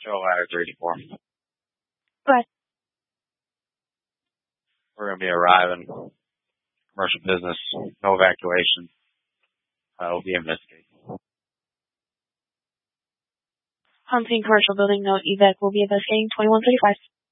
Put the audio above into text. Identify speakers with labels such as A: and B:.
A: Show ladder 34.
B: Go ahead.
A: We're going to be arriving. Commercial business. No evacuation. We'll be investigating.
B: On scene commercial building, no evac will be investigating 2135.